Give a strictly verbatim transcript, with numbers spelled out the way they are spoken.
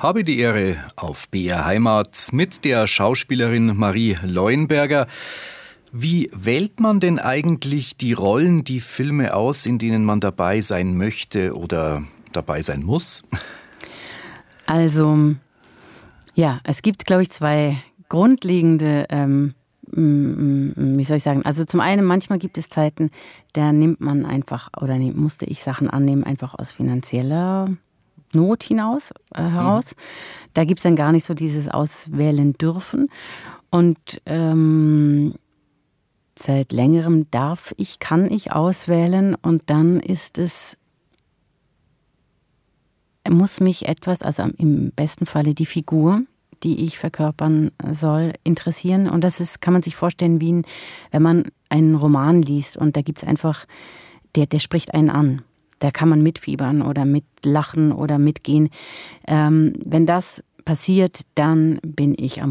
Habe die Ehre auf B R Heimat mit der Schauspielerin Marie Leuenberger. Wie wählt man denn eigentlich die Rollen, die Filme aus, in denen man dabei sein möchte oder dabei sein muss? Also, ja, es gibt, glaube ich, zwei grundlegende, ähm, wie soll ich sagen, also zum einen, manchmal gibt es Zeiten, da nimmt man einfach, oder nee, musste ich Sachen annehmen, einfach aus finanzieller Not hinaus, äh, heraus. Mhm. Da gibt es dann gar nicht so dieses Auswählen dürfen. Und ähm, seit längerem darf ich, kann ich auswählen und dann ist es, muss mich etwas, also im besten Falle die Figur, die ich verkörpern soll, interessieren. Und das ist, kann man sich vorstellen, wie ein, wenn man einen Roman liest und da gibt es einfach, der, der spricht einen an. Da kann man mitfiebern oder mitlachen oder mitgehen. Ähm, wenn das passiert, dann bin ich am